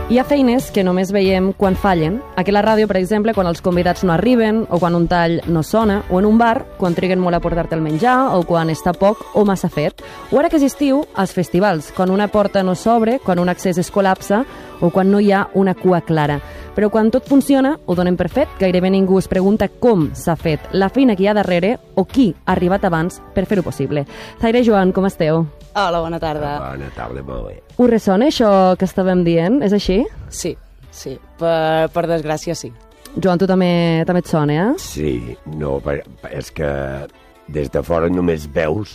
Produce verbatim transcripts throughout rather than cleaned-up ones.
Hi ha feines que només veiem quan fallen. Aquí a la ràdio, per exemple, quan els convidats no arriben, o quan un tall no sona, o en un bar, quan triguen molt a portar-te el menjar, o quan està poc o massa fet. O ara que és estiu, als festivals, quan una porta no s'obre, quan un accés es col·lapsa, o quan no hi ha una cua clara. Però quan tot funciona, ho donem per fet, gairebé ningú es pregunta com s'ha fet, la feina que hi ha darrere, o qui ha arribat abans per fer-ho possible. Zaire i Joan, com esteu? Hola, bona tarda. Bona tarda, molt bé. Us ressona això que estàvem dient? És així? Sí, sí. Per, per desgràcia, sí. Joan, tu també, també et sona, eh? Sí, no, és que des de fora només veus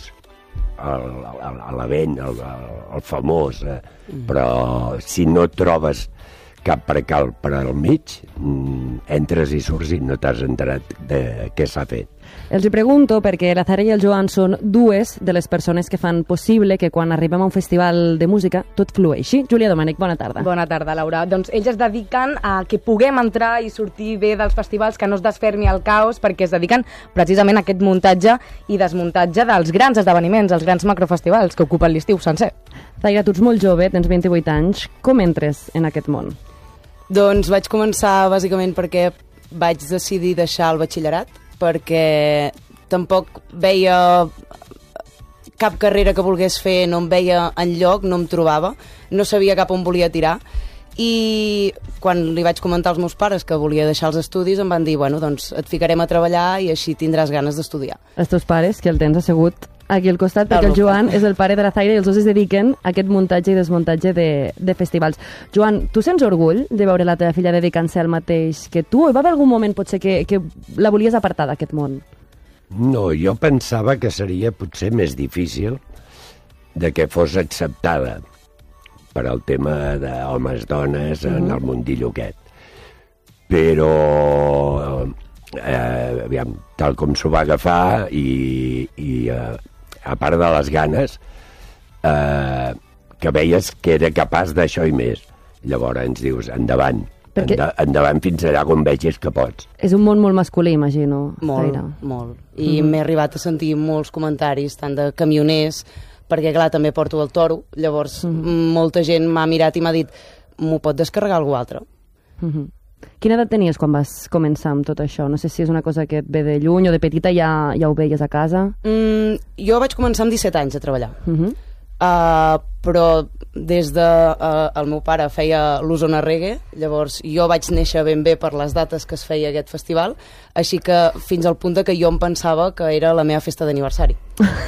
l'event, el, el, el famós, eh? mm. però si no trobes cap precal per al mig, entres i surts i no t'has enterat de què s'ha fet. Els hi pregunto perquè la Zaire i el Joan són dues de les persones que fan possible que quan arribem a un festival de música tot flueixi. Júlia Domènech, bona tarda. Bona tarda, Laura. Doncs ells es dediquen a que puguem entrar i sortir bé dels festivals, que no es desfermi el caos, perquè es dediquen precisament a aquest muntatge i desmuntatge dels grans esdeveniments, els grans macrofestivals que ocupen l'estiu sencer. Zaire, tu ets molt jove, tens vint-i-vuit anys. Com entres en aquest món? Doncs vaig començar bàsicament perquè vaig decidir deixar el batxillerat, perquè tampoc veia cap carrera que volgués fer, no em veia enlloc, no em trobava, no sabia cap on volia tirar, i quan li vaig comentar als meus pares que volia deixar els estudis em van dir, bueno, doncs et ficarem a treballar i així tindràs ganes d'estudiar. Els teus pares, que el tens assegut aquí al costat, perquè el Joan és el pare de la Zaire i els dos es dediquen a aquest muntatge i desmuntatge de, de festivals. Joan, tu sents orgull de veure la teva filla dedicant-se al mateix que tu? O hi va haver algun moment potser que, que la volies apartar d'aquest món? No, jo pensava que seria potser més difícil de que fos acceptada per al tema d'homes-dones en uh-huh. el mundillo aquest. Però, eh, aviam, tal com s'ho va agafar i, i eh, a part de les ganes, eh, que veies que era capaç d'això i més. Llavors ens dius, endavant, Perquè... enda, endavant fins allà on vegis que pots. És un món molt masculí, imagino. Molt, Zaire. molt. I mm-hmm. m'he arribat a sentir molts comentaris, tant de camioners, perquè clar, també porto el toro, llavors mm-hmm. molta gent m'ha mirat i m'ha dit, m'ho pot descarregar algú altre? Mm-hmm. Quina edat tenies quan vas començar amb tot això? No sé si és una cosa que et ve de lluny o de petita ja, ja ho veies a casa. Mm, jo vaig començar amb disset anys a treballar. Uh-huh. Uh, però des de... Uh, el meu pare feia l'Osona Reggae, llavors jo vaig néixer ben bé per les dates que es feia aquest festival, així que fins al punt que jo em pensava que era la meva festa d'aniversari.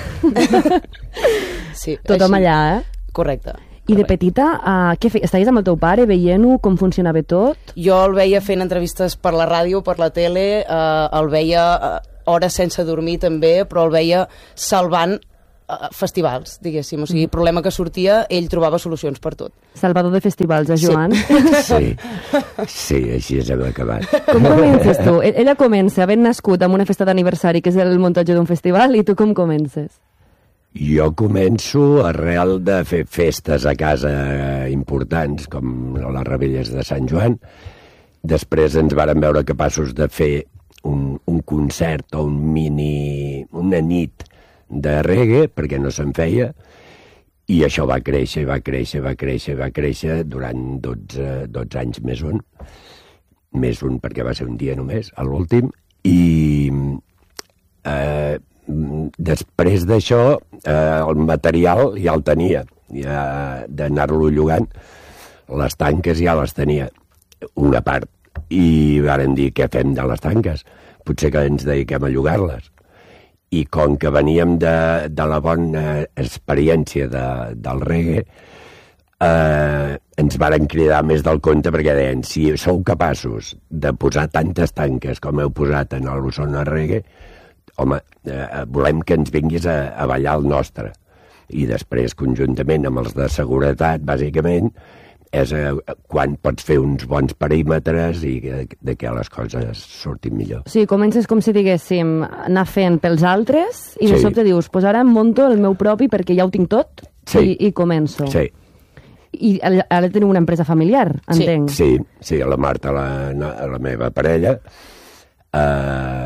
Sí, tothom així. Allà, eh? Correcte. I de petita, uh, què feies? Estaves amb el teu pare veient-ho, com funcionava tot? Jo el veia fent entrevistes per la ràdio, per la tele, uh, el veia uh, hores sense dormir també, però el veia salvant uh, festivals, diguéssim. O sigui, mm. problema que sortia, ell trobava solucions per tot. Salvador de festivals, eh, Joan? Sí, sí, així és hem acabat. Com comences tu? Ella comença havent nascut amb una festa d'aniversari, que és el muntatge d'un festival, i tu com comences? Jo començo arrel de fer festes a casa importants, com les Rebelles de Sant Joan. Després ens varen veure capaços de fer un, un concert o un mini, una nit de reggae, perquè no se'n feia, i això va créixer, va créixer, va créixer, va créixer durant dotze, dotze anys més un. Més un perquè va ser un dia només, a l'últim, i... Eh, després d'això eh, el material ja el tenia, ja d'anar-lo llogant, les tanques ja les tenia, una part, i vàrem dir què fem de les tanques, potser que ens dediquem a llogar-les, i com que veníem de, de la bona experiència de, del reggae, eh, ens varen cridar més del compte perquè deien, si sou capaços de posar tantes tanques com heu posat en l'Osona Reggae, home, eh, volem que ens vinguis a, a ballar el nostre. I després, conjuntament amb els de seguretat, bàsicament, és eh, quan pots fer uns bons perímetres i de, de que les coses surtin millor. Sí, comences com si diguéssim anar fent pels altres i de sí. sobte dius, pues ara em monto el meu propi perquè ja ho tinc tot sí. i, i començo. Sí. I ara tenim una empresa familiar, entenc. Sí, sí, la Marta, la, la meva parella, eh,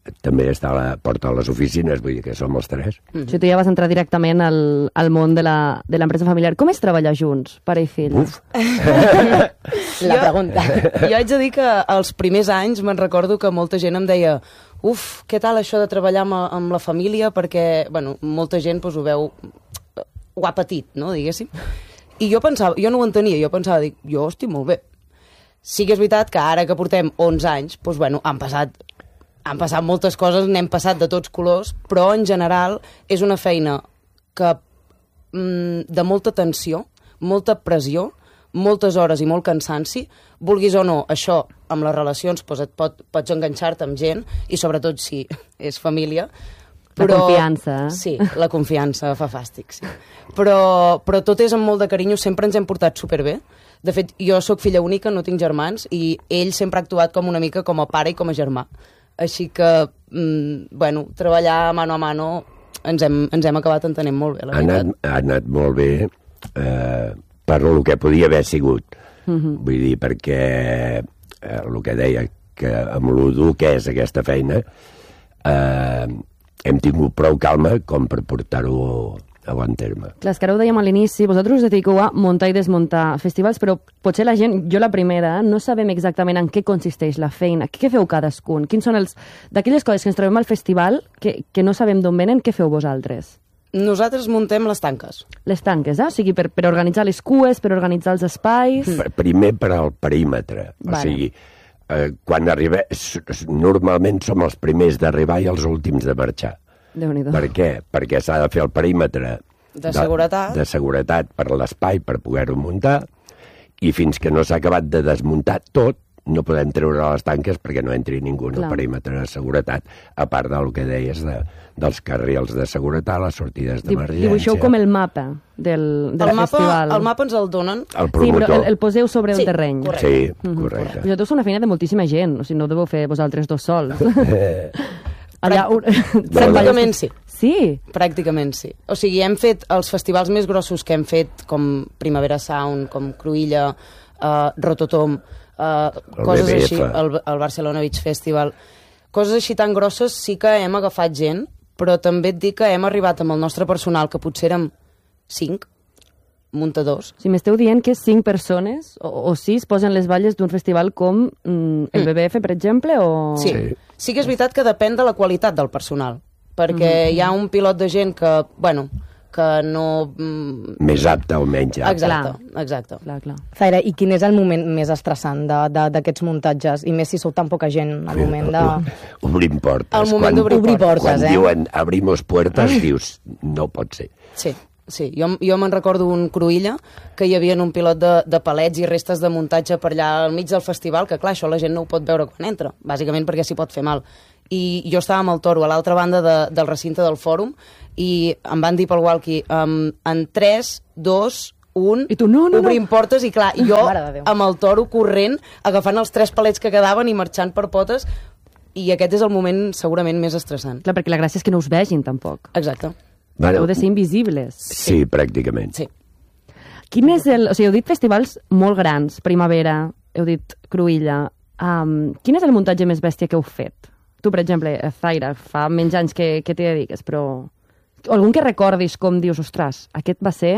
també està a la porta de les oficines, vull dir que som els tres. Mm. O sigui, tu ja vas entrar directament al, al món de la- de l'empresa familiar. Com és treballar junts, pare i fill? Uf, La pregunta. Jo haig de dir que els primers anys me'n recordo que molta gent em deia uf, què tal això de treballar amb, amb la família, perquè, bueno, molta gent doncs, ho veu, ho ha patit, no?, diguéssim. I jo pensava, jo no ho entenia, jo pensava, dic, jo estic molt bé. Sí que és veritat que ara que portem onze anys, doncs, bueno, han passat, han passat moltes coses, n'hem passat de tots colors, però en general és una feina que mm, de molta tensió, molta pressió, moltes hores i molt cansanci, vulguis o no, això amb les relacions doncs et pot, pots enganxar-te amb gent i sobretot si és família. La confiança, eh? Sí, la confiança fa fàstic, sí. Però, però tot és amb molt de carinyo, sempre ens hem portat superbé. De fet, jo sóc filla única, no tinc germans, i ell sempre ha actuat com una mica com a pare i com a germà. Així que, mm, bueno, treballar mano a mano ens hem, ens hem acabat entenent molt bé, la ha veritat. anat, ha anat molt bé eh, per el que podia haver sigut. Mm-hmm. Vull dir, perquè eh, el que deia, que amb lo dur que és aquesta feina, eh, hem tingut prou calma com per portar-ho a bon terme. Clar, és que ara ho dèiem a l'inici, vosaltres us dediqueu a muntar i desmuntar festivals, però potser la gent, jo la primera, no sabem exactament en què consisteix la feina, què feu cadascun, quins són els... D'aquelles coses que ens trobem al festival, que, que no sabem d'on venen, què feu vosaltres? Nosaltres muntem les tanques. Les tanques, eh? O sigui, per, per organitzar les cues, per organitzar els espais... Per, primer per al perímetre. Vale. O sigui, eh, quan arribem... Normalment som els primers d'arribar i els últims de marxar. Déu-n'hi-do. Per què? Perquè s'ha de fer el perímetre De seguretat. de, de seguretat per l'espai, per poder-ho muntar, i fins que no s'ha acabat de desmuntar tot, no podem treure les tanques perquè no entri ningú en el Clar. perímetre de seguretat, a part del que deies de, dels carrils de seguretat, les sortides Di- d'emergència. Dibuixeu com el mapa del, del El mapa, festival. el mapa ens el donen. El Sí, però promotor. el, el poseu sobre Sí, el terreny. correcte. Sí, correcte. Vosaltres sou una feina de moltíssima gent, o sigui, no ho deveu fer vosaltres dos sols. Allà, un... Pràcticament sí. Sí? Pràcticament sí. O sigui, hem fet els festivals més grossos que hem fet, com Primavera Sound, com Cruïlla, uh, Rototom, uh, coses B B F. així, el, el Barcelona Beach Festival. Coses així tan grosses sí que hem agafat gent, però també et dic que hem arribat amb el nostre personal, que potser érem cinc muntadors. Si m'esteu dient que cinc persones o, o sis posen les valles d'un festival com mm, el B B F, per exemple, o... Sí. Sí. sí que és veritat que depèn de la qualitat del personal, perquè Mm-hmm. hi ha un pilot de gent que, bueno, que no... mm, Més apte o menys apte. Exacte, exacte. Clar, clar. Zaira, i quin és el moment més estressant de- de- d'aquests muntatges? I més si sou tan poca gent, el moment de... Obrim portes. El moment Quan- d'obrir Obrir portes. portes, Quan eh? diuen abrimos puertas, dius, no pot ser. Sí, sí. Jo, jo me'n recordo un Cruïlla que hi havia un pilot de, de palets i restes de muntatge per allà al mig del festival, que clar, això la gent no ho pot veure quan entra, bàsicament perquè s'hi pot fer mal. I jo estava amb el Toro a l'altra banda de, del recinte del fòrum i em van dir pel walkie um, en tres, dos, un, I tu, no, no, no. obrim portes i clar, jo Mare de Déu. amb el Toro corrent, agafant els tres palets que quedaven i marxant per potes, i aquest és el moment segurament més estressant. Clar, perquè la gràcia és que no us vegin, tampoc. Exacte. Heu de ser invisibles. Sí, pràcticament. Sí. Quin és el... O sigui, heu dit festivals molt grans, Primavera, heu dit Cruïlla. Um, quin és el muntatge més bèstia que heu fet? Tu, per exemple, Zaira, fa menys anys que, que t'hi dediques, però... Algun que recordis com dius, ostres, aquest va ser...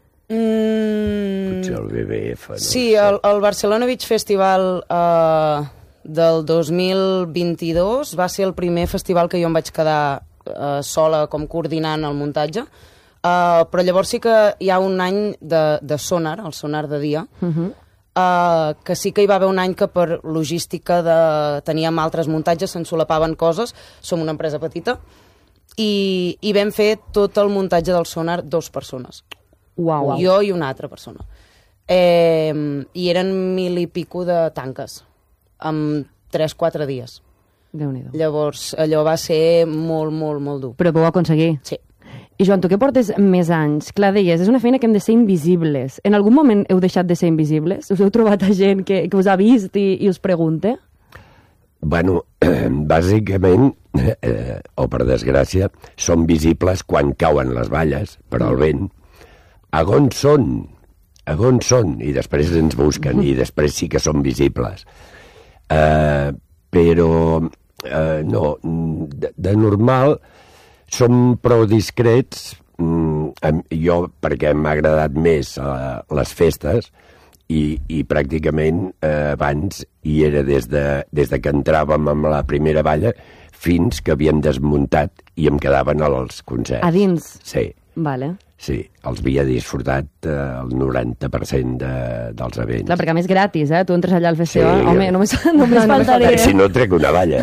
Mm... Potser el B B F. No Sí, sé. el, el Barcelona Beach Festival eh, del dos mil vint-i-dos va ser el primer festival que jo em vaig quedar eh, sola com coordinant el muntatge, eh, però llavors sí que hi ha un any de, de sonar, el sonar de dia, Uh -huh. eh, que sí que hi va haver un any que per logística de... teníem altres muntatges, se'n solapaven coses, som una empresa petita, i, i vam fer tot el muntatge del sonar dos persones. Uau. Jo i una altra persona. Eh, I eren mil i pico de tanques, en tres quatre dies. Déu-n'hi-do. Llavors, allò va ser molt, molt, molt dur. Però ho vau aconseguir. Sí. I Joan, tu que portes més anys, clar, deies, és una feina que hem de ser invisibles. En algun moment heu deixat de ser invisibles? Us heu trobat a gent que, que us ha vist i, i us pregunta? Bueno, bàsicament, eh, o per desgràcia, són visibles quan cauen les valles per al vent. A on són? A on són? I després ens busquen, i després sí que són visibles. Eh, però Uh, no, de, de normal som prou discrets, mm, jo perquè m'ha agradat més uh, les festes, i, i pràcticament eh, abans hi era des de, des de que entràvem amb la primera balla fins que havíem desmuntat i em quedaven als concerts. A dins? Sí. Vale. Sí, els havia disfrutat eh, el noranta per cent de, dels events. Clar, perquè a més gratis, eh? Tu entres allà al festival, Sí, home, jo- només, només faltaria. Si no trec una valla.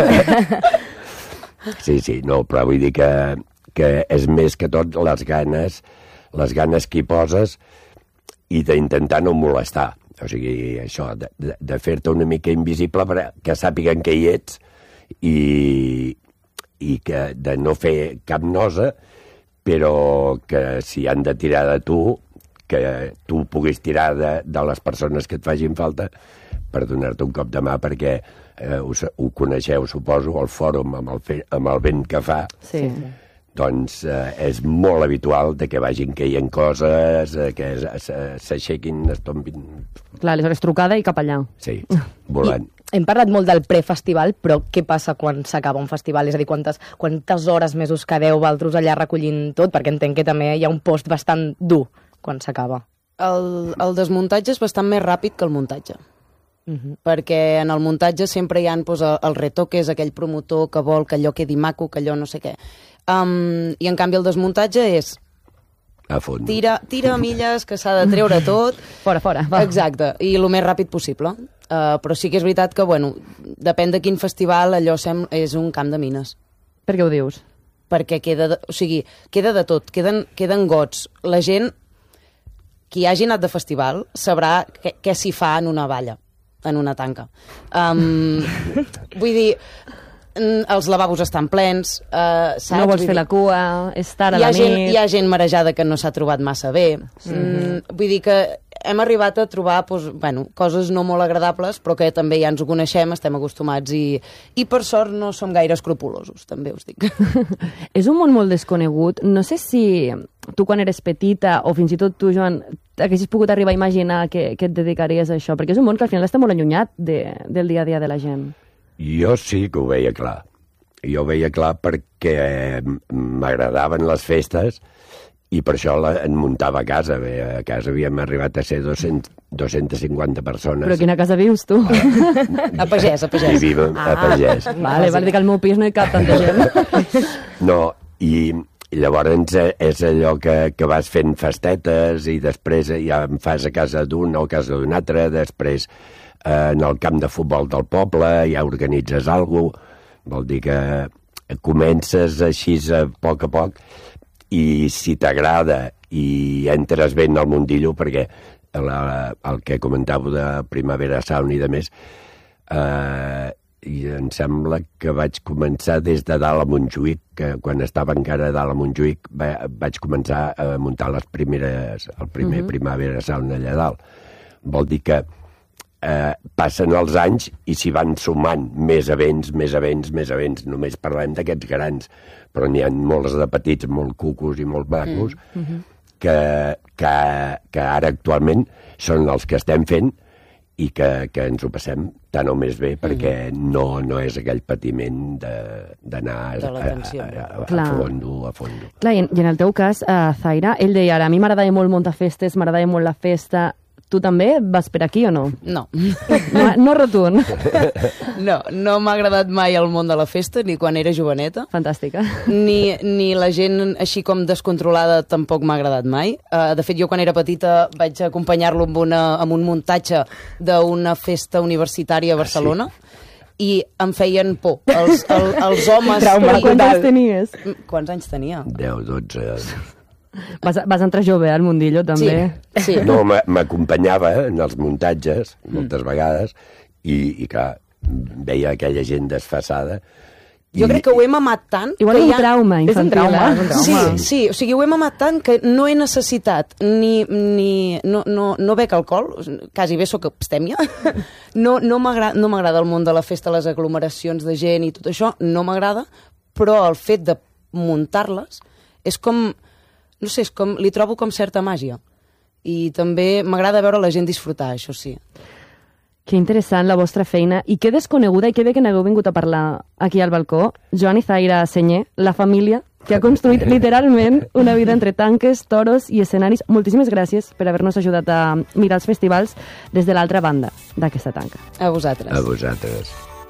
Sí, sí, no, però vull dir que, que és més que tot les ganes, les ganes que hi poses i d'intentar no molestar. O sigui, això, de, de, de fer-te una mica invisible perquè sàpiguen que hi ets i, i que de no fer cap nosa, però que si han de tirar de tu, que tu puguis tirar de, de les persones que et facin falta per donar-te un cop de mà, perquè eh, ho, ho coneixeu, suposo, el fòrum amb el, fe, amb el vent que fa. Sí. Doncs eh, és molt habitual de que vagin caient coses, eh, que s'aixequin, es tombin... Clar, aleshores trucada i cap allà. Sí, volant. I hem parlat molt del prefestival, però què passa quan s'acaba un festival? És a dir, quantes, quantes hores més us quedeu vosaltres allà recollint tot? Perquè entenc que també hi ha un post bastant dur quan s'acaba. El, el desmuntatge és bastant més ràpid que el muntatge. Uh -huh. Perquè en el muntatge sempre hi ha pues, el, el retoque, és aquell promotor que vol que allò quedi maco, que allò no sé què. Um, I en canvi el desmuntatge és A fons. tira, tira milles, que s'ha de treure tot. Fora, fora, va. Exacte, i el més ràpid possible. Uh, però sí que és veritat que, bueno, depèn de quin festival, allò sem és un camp de mines. Per què ho dius? Perquè queda, de, o sigui, queda de tot, queden, queden gots. La gent, qui hagi anat de festival, sabrà què, què s'hi fa en una valla, en una tanca. Um, vull dir, mm, els lavabos estan plens, uh, saps? No vols Vull fer dir, la cua, és tard a hi ha la gent, nit... hi ha gent marejada que no s'ha trobat massa bé. Sí. Mm, vull dir que hem arribat a trobar doncs, bueno, coses no molt agradables, però que també ja ens ho coneixem, estem acostumats i, i per sort no som gaire escrupulosos, també us dic. És un món molt desconegut. No sé si tu quan eres petita, o fins i tot tu, Joan, haguessis pogut arribar a imaginar que, que et dedicaries a això, perquè és un món que al final està molt allunyat de, del dia a dia de la gent. Jo sí que ho veia clar. Jo ho veia clar perquè m'agradaven les festes i per això la, en muntava a casa. Bé, a casa havíem arribat a ser dos-cents, dos-centes cinquanta persones. Però a quina casa vius, tu? A Pagès, a Pagès. I vivim a Pagès. Vale, val dir que al meu pis no hi cap tanta gent. No, i llavors és allò que, que vas fent festetes i després ja en fas a casa d'un o a casa d'un altre, després eh, en el camp de futbol del poble ja organitzes alguna cosa, vol dir que comences així a poc a poc i si t'agrada i entres bé en el mundillo, perquè la, el que comentàveu de Primavera Sound i de més, eh, i em sembla que vaig començar des de dalt a Montjuïc, que quan estava encara a dalt a Montjuïc va, vaig començar a muntar les primeres, el primer uh-huh. Primavera Sound allà dalt. Vol dir que eh, passen els anys i s'hi van sumant més events, més events, més events. Només parlem d'aquests grans, però n'hi ha molts de petits, molt cucos i molt macos, mm. uh-huh. que, que, que ara actualment són els que estem fent i que, que ens ho passem tant o més bé, perquè mm. no, no és aquell patiment d'anar a, a, a, a, a fondo, a fondo. Clar, i en, i en el teu cas, uh, Zaira, ell deia, ara, a mi m'agradava molt muntar festes, m'agradava molt la festa. Tu també vas per aquí o no? No. No, no rotund. No, no m'ha agradat mai el món de la festa, ni quan era joveneta. Fantàstica. Ni, ni la gent així com descontrolada tampoc m'ha agradat mai. Uh, de fet, jo quan era petita vaig acompanyar-lo amb, una, amb un muntatge d'una festa universitària a Barcelona. Sí. I em feien por. Els, el, els homes... Trauma. Quants anys tenies? Quants anys tenia? deu, dotze... Vas, vas entrar jove al mundillo, també. Sí, sí. No, m'acompanyava en els muntatges, moltes mm. vegades, i, i clar, veia aquella gent desfassada. I, jo crec que ho hem amat tant... Igual és un ha... trauma infantil, és un trauma, eh? és un trauma. Sí, sí, o sigui, ho hem amat tant que no he necessitat ni... ni no, no, no bec alcohol, quasi bé sóc abstèmia. No, no m'agrada no m'agrada el món de la festa, les aglomeracions de gent i tot això, no m'agrada, però el fet de muntar-les és com... No sé, és com, li trobo com certa màgia. I també m'agrada veure la gent disfrutar, això sí. Que interessant la vostra feina i que desconeguda i que bé que n'hagueu vingut a parlar aquí al balcó. Joan i Zaira Senyer, la família que ha construït literalment una vida entre tanques, toros i escenaris. Moltíssimes gràcies per haver-nos ajudat a mirar els festivals des de l'altra banda d'aquesta tanca. A vosaltres. A vosaltres.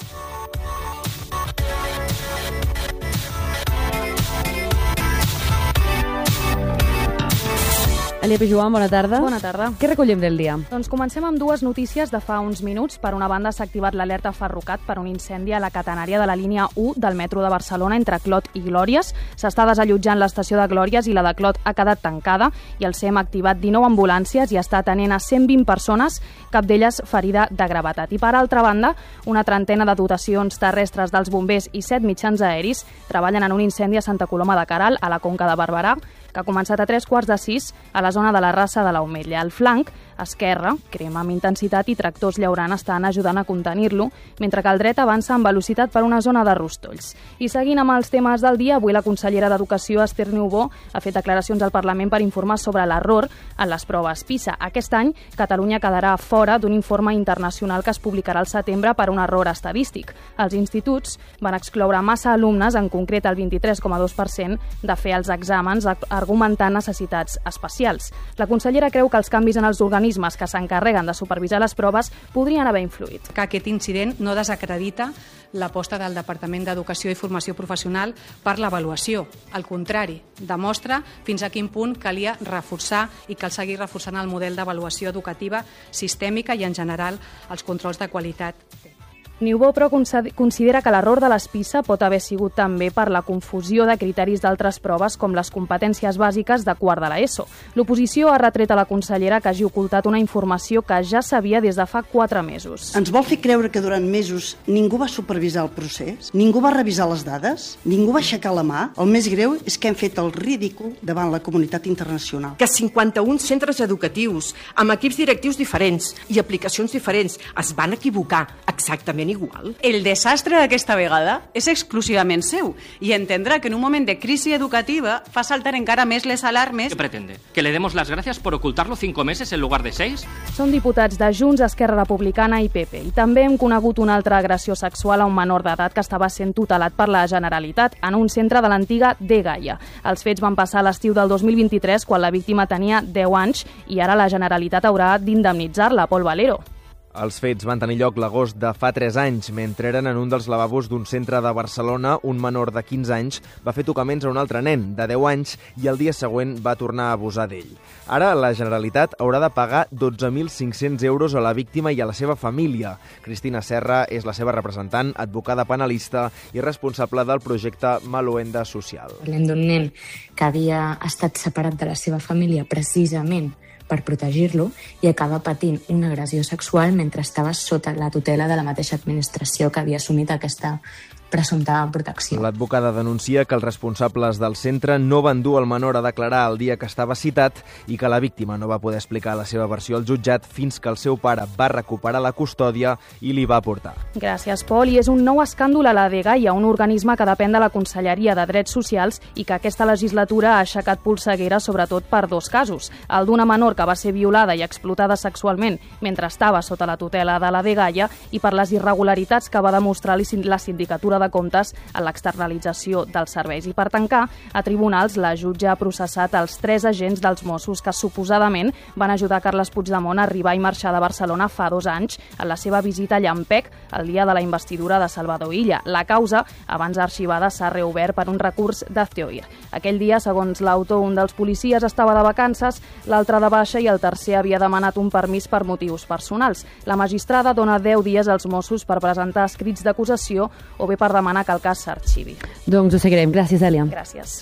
Elia Pijuan, bona tarda. Bona tarda. Què recollem del dia? Doncs comencem amb dues notícies de fa uns minuts. Per una banda, s'ha activat l'alerta Ferrocat per un incendi a la catenària de la línia u del metro de Barcelona entre Clot i Glòries. S'està desallotjant l'estació de Glòries i la de Clot ha quedat tancada i el S E M ha activat dinou ambulàncies i està atenent a cent vint persones, cap d'elles ferida de gravetat. I per altra banda, una trentena de dotacions terrestres dels bombers i set mitjans aeris treballen en un incendi a Santa Coloma de Queralt, a la Conca de Barberà, que ha començat a tres quarts de sis a la zona de la Rassa de l'Ametlla. Al flanc esquerre crema amb intensitat i tractors llaurant estan ajudant a contenir-lo, mentre que el dret avança amb velocitat per una zona de rostolls. I seguint amb els temes del dia, avui la consellera d'Educació, Esther Niubó, ha fet declaracions al Parlament per informar sobre l'error en les proves PISA. Aquest any, Catalunya quedarà fora d'un informe internacional que es publicarà al setembre per un error estadístic. Els instituts van excloure massa alumnes, en concret el vint-i-tres coma dos per cent, de fer els exàmens, argumentant necessitats especials. La consellera creu que els canvis en els organismes que s'encarreguen de supervisar les proves podrien haver influït. Que aquest incident no desacredita l'aposta del Departament d'Educació i Formació Professional per l'avaluació. Al contrari, demostra fins a quin punt calia reforçar i cal seguir reforçant el model d'avaluació educativa sistèmica i, en general, els controls de qualitat. Niubó, però, considera que l'error de les PISA pot haver sigut també per la confusió de criteris d'altres proves com les competències bàsiques de quart de l'ESO. L'oposició ha retret a la consellera que hagi ocultat una informació que ja sabia des de fa quatre mesos. Ens vol fer creure que durant mesos ningú va supervisar el procés, ningú va revisar les dades, ningú va aixecar la mà. El més greu és que hem fet el ridícul davant la comunitat internacional. Que cinquanta-un centres educatius, amb equips directius diferents i aplicacions diferents, es van equivocar exactament igual. El desastre d'aquesta vegada és exclusivament seu i entendrà que en un moment de crisi educativa fa saltar encara més les alarmes. ¿Qué pretende? ¿Que le demos las gracias por ocultarlo cinco meses en lugar de seis? Són diputats de Junts, Esquerra Republicana i P P. I també hem conegut una altra agressió sexual a un menor d'edat que estava sent tutelat per la Generalitat en un centre de l'antiga dgaia. Els fets van passar a l'estiu del dos mil vint-i-tres, quan la víctima tenia deu anys, i ara la Generalitat haurà d'indemnitzar-la. Pol Valero. Els fets van tenir lloc l'agost de fa tres anys. Mentre eren en un dels lavabos d'un centre de Barcelona, un menor de quinze anys va fer tocaments a un altre nen de deu anys i el dia següent va tornar a abusar d'ell. Ara la Generalitat haurà de pagar dotze mil cinc-cents euros a la víctima i a la seva família. Cristina Serra és la seva representant, advocada penalista i responsable del projecte Maluenda Social. Parlem d'un nen que havia estat separat de la seva família precisament per protegir-lo i acaba patint una agressió sexual mentre estava sota la tutela de la mateixa administració que havia assumit aquesta presumpta protecció. L'advocada denuncia que els responsables del centre no van dur el menor a declarar el dia que estava citat i que la víctima no va poder explicar la seva versió al jutjat fins que el seu pare va recuperar la custòdia i li va portar. Gràcies, Pol. I és un nou escàndol a la dgaia, un organisme que depèn de la Conselleria de Drets Socials i que aquesta legislatura ha aixecat polseguera sobretot per dos casos. El d'una menor que va ser violada i explotada sexualment mentre estava sota la tutela de la dgaia i per les irregularitats que va demostrar la sindicatura de comptes en l'externalització dels serveis. I per tancar, a tribunals, la jutge ha processat els tres agents dels Mossos que suposadament van ajudar Carles Puigdemont a arribar i marxar de Barcelona fa dos anys en la seva visita a Llampec el dia de la investidura de Salvador Illa. La causa, abans arxivada, s'ha reobert per un recurs d'Azteoir. Aquell dia, segons l'autor, un dels policies estava de vacances, l'altre de baixa i el tercer havia demanat un permís per motius personals. La magistrada dona deu dies als Mossos per presentar escrits d'acusació o bé per demanar que el cas s'arxivi. Doncs ho seguirem. Gràcies, Èlia. Gràcies.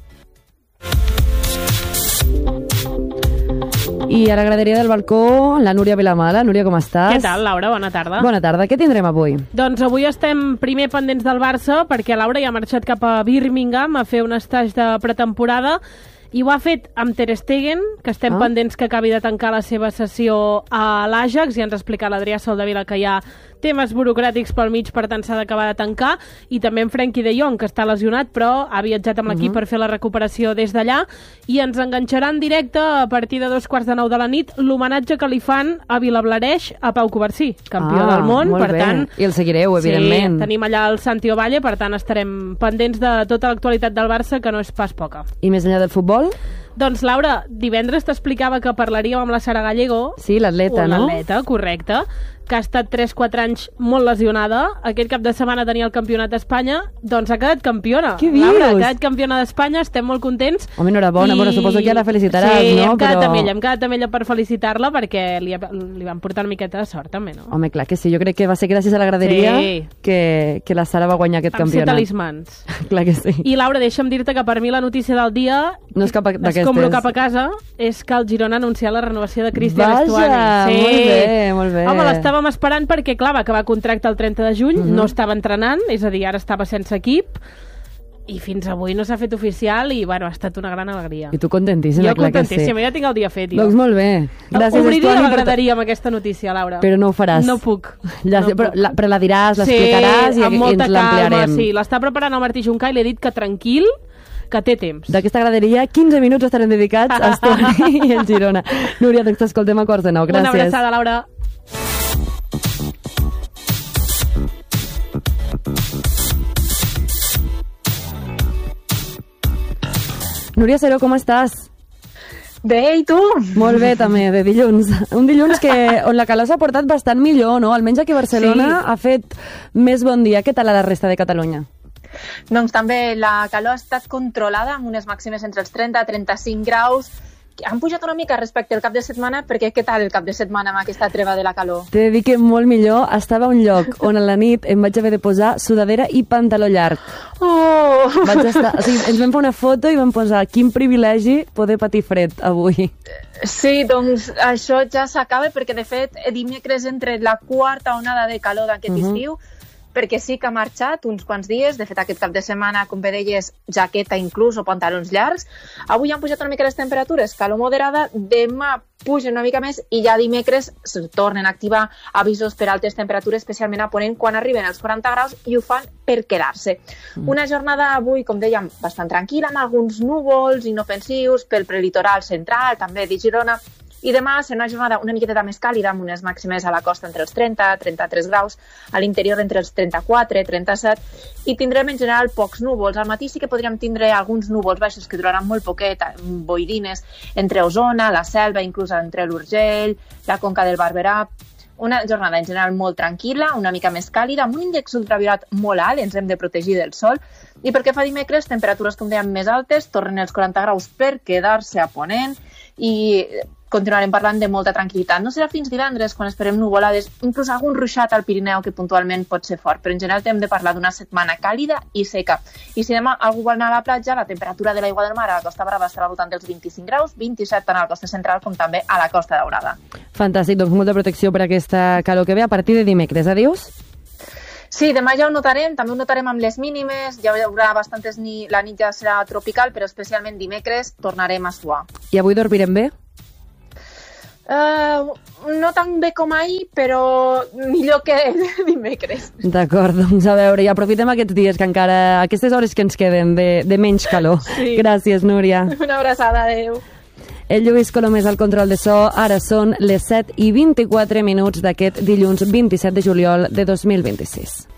I a la graderia del balcó, la Núria Vilamala. Núria, com estàs? Què tal, Laura? Bona tarda. Bona tarda. Què tindrem avui? Doncs avui estem primer pendents del Barça, perquè Laura ja ha marxat cap a Birmingham a fer un estatge de pretemporada I ho ha fet amb Ter Stegen, que estem Ah. pendents que acabi de tancar la seva sessió a l'Ajax, i ens ha explicat l'Adrià Soldevila que hi ha temes burocràtics pel mig, per tant s'ha d'acabar de tancar, i també en Frenkie de Jong, que està lesionat, però ha viatjat amb l'equip Mhm. per fer la recuperació des d'allà, i ens enganxarà en directe a partir de dos quarts de nou de la nit l'homenatge que li fan a Vilablareix a Pau Covarsí, campió Ah, del món, molt per bé. tant... I el seguireu, evidentment. Sí, tenim allà el Santi Ovalle, per tant estarem pendents de tota l'actualitat del Barça, que no és pas poca. I més enllà del futbol? Doncs, Laura, divendres t'explicava que parlaríem amb la Sara Gallego. Sí, l'atleta, no? L'atleta, correcte, que ha estat tres quatre anys molt lesionada. Aquest cap de setmana tenia el campionat d'Espanya, doncs ha quedat campiona. Què dius? Laura, ha quedat campiona d'Espanya, estem molt contents. Home, enhorabona, bueno, suposo que ja la felicitaràs, sí, no? hem quedat Però- amb ella, hem quedat amb ella per felicitar-la, perquè li, li van portar una miqueta de sort, també, no? Home, clar que sí, jo crec que va ser gràcies a la graderia Sí. que, que la Sara va guanyar aquest Amb ser campionat. talismans. Clar que sí. I, Laura, deixa'm dir-te que per mi la notícia del dia, No és cap a- d'aquestes. escombro cap a casa, és que el Girona ha anunciat la renovació de Cristian Vaja, Estuani. molt bé, molt bé. Home, l'estàvem esperant perquè, clar, va acabar contracte el trenta de juny, Mhm. no estava entrenant, és a dir, ara estava sense equip, i fins avui no s'ha fet oficial, i, bueno, ha estat una gran alegria. I tu contentíssima, Jo clar que sí. contentíssima, ja tinc el dia fet, jo. Doncs molt bé. Gràcies, Obriria Estuani, la per- graderia amb aquesta notícia, Laura. Però no ho faràs. No puc. Llàstima, No però, puc. la, però la diràs, l'explicaràs sí, i, amb i molta ens calma, l'ampliarem. sí. L'està preparant el Martí Juncà i li he dit que tranquil, que té temps. D'aquesta graderia, quinze minuts estarem dedicats a Estuani i el Girona. Núria, doncs t'escoltem a quarts de nou. Gràcies. Una abraçada, Laura. Núria Seró, com estàs? Bé, i tu? Molt bé, també, de dilluns. Un dilluns que, on la calor s'ha portat bastant millor, no? Almenys aquí a Barcelona Sí. ha fet més bon dia. Què tal a la resta de Catalunya? Doncs també la calor ha estat controlada amb unes màximes entre els trenta i trenta-cinc graus. Han pujat una mica respecte al cap de setmana, perquè què tal el cap de setmana amb aquesta treva de la calor? T'he de dir que molt millor. Estava a un lloc on a la nit em vaig haver de posar sudadera i pantaló llarg. Oh! Vaig estar, o sigui, ens vam fer una foto i vam posar quin privilegi poder patir fred avui. Sí, doncs això ja s'acaba, perquè de fet dimecres entre la quarta onada de calor d'aquest Mhm. estiu, perquè sí que ha marxat uns quants dies, de fet aquest cap de setmana, com bé deies, jaqueta inclús o pantalons llargs. Avui han pujat una mica les temperatures, calor moderada, demà pugen una mica més i ja dimecres es tornen a activar avisos per altes temperatures, especialment a Ponent, quan arriben als quaranta graus, i ho fan per quedar-se. Mm. Una jornada avui, com dèiem, bastant tranquil·la, amb alguns núvols inofensius pel prelitoral central, també de Girona, i demà serà una jornada una miqueta més càlida, amb unes màximes a la costa entre els trenta i trenta-tres graus, a l'interior entre els trenta-quatre i trenta-set, i tindrem en general pocs núvols. Al matí sí que podríem tindre alguns núvols baixos que duraran molt poquet, boirines entre Osona, la Selva, inclús entre l'Urgell, la Conca del Barberà. Una jornada en general molt tranquil·la, una mica més càlida, amb un índex ultraviolat molt alt, ens hem de protegir del sol. I perquè fa dimecres, temperatures, com dèiem, més altes, tornen els quaranta graus per quedar-se a Ponent, i continuarem parlant de molta tranquil·litat. No serà fins divendres, quan esperem nuvolades, inclús algun ruixat al Pirineu que puntualment pot ser fort, però en general hem de parlar d'una setmana càlida i seca. I si demà algú vol anar a la platja, la temperatura de l'aigua del mar a la Costa Brava estarà al voltant dels vint-i-cinc graus, vint-i-set tant a la costa central com també a la Costa Daurada. Fantàstic, doncs molta protecció per aquesta calor que ve a partir de dimecres. Adiós. Sí, demà ja ho notarem, també ho notarem amb les mínimes, ja hi haurà bastantes, ni... la nit ja serà tropical, però especialment dimecres tornarem a suar. I avui dormirem bé? Uh, no tan bé com ahir, però millor que dimecres. D'acord, doncs a veure, i aprofitem aquests dies que encara, aquestes hores que ens queden de, de menys calor. Sí. Gràcies, Núria. Una abraçada, adeu. El Lluís Colomés al control de so. Ara són les set i vint-i-quatre minuts d'aquest dilluns vint-i-set de juliol de dos mil vint-i-sis.